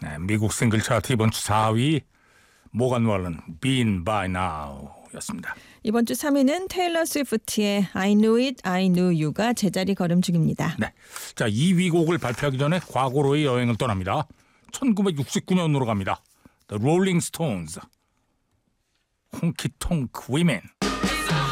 네, 미국 싱글 차트 이번 주 4위 모건 월런 Been By Now 였습니다. 이번 주 3위는 테일러 스위프트의 I Knew It, I Knew You가 제자리 걸음 중입니다. 네, 자 2위 곡을 발표하기 전에 과거로의 여행을 떠납니다. 1969년으로 갑니다. The Rolling Stones, Honky Tonk Women.